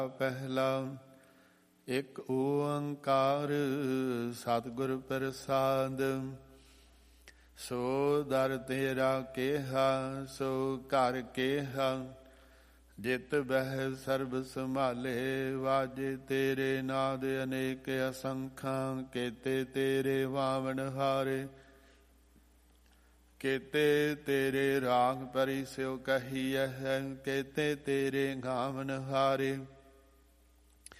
ਪਹਿਲਾ ਇੱਕ ਓੰਕਾਰ ਸਤਿਗੁਰ ਪ੍ਰਸਾਦ। ਸੋ ਦਰ ਤੇਰਾ ਕੇਹਾ ਸੋ ਘਰ ਕੇਹਾ, ਜਿਤ ਬਹਿ ਸਰਬ ਸੰਭਾਲੇ। ਵਾਜੇ ਤੇਰੇ ਨਾਦ ਅਨੇਕ ਅਸੰਖਾਂ, ਕੇਤੇ ਤੇਰੇ ਵਾਵਣ ਹਾਰੇ। ਕੇਤੇ ਤੇਰੇ ਰਾਗ ਪਰਿ ਸਿਉ ਕਹੀਐ, ਕੇਤੇ ਤੇਰੇ ਗਾਵਨ ਹਾਰੇ।